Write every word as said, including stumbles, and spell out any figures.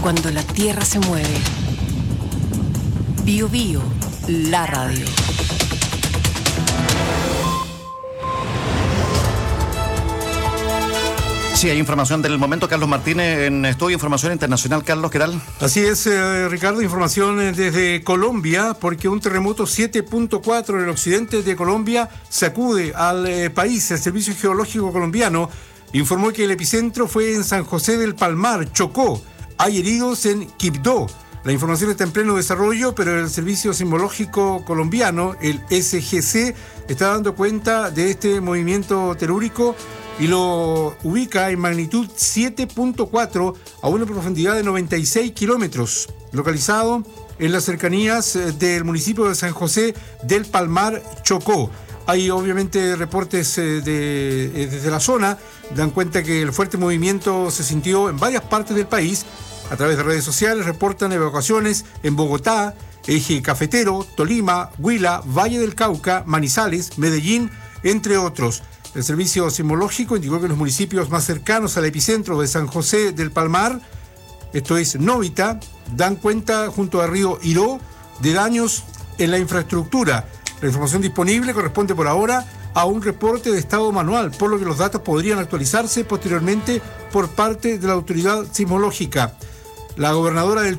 cuando la tierra se mueve. Bío Bío, la radio. Sí, hay información del momento. Carlos Martínez en Estudio Información Internacional. Carlos, ¿qué tal? Así es, eh, Ricardo, información desde Colombia, porque un terremoto siete punto cuatro en el occidente de Colombia sacude al eh, país. El Servicio Geológico Colombiano informó que el epicentro fue en San José del Palmar, Chocó. Hay heridos en Quibdó. La información está en pleno desarrollo, pero el Servicio Sismológico Colombiano, el S G C, está dando cuenta de este movimiento telúrico y lo ubica en magnitud siete punto cuatro a una profundidad de noventa y seis kilómetros, localizado en las cercanías del municipio de San José del Palmar, Chocó. Hay obviamente reportes de, de, desde la zona, dan cuenta que el fuerte movimiento se sintió en varias partes del país. A través de redes sociales reportan evacuaciones en Bogotá, Eje Cafetero, Tolima, Huila, Valle del Cauca, Manizales, Medellín, entre otros. El Servicio Sismológico indicó que los municipios más cercanos al epicentro de San José del Palmar, esto es Novita, dan cuenta junto al río Iró de daños en la infraestructura. La información disponible corresponde por ahora a un reporte de estado manual, por lo que los datos podrían actualizarse posteriormente por parte de la autoridad sismológica. La gobernadora del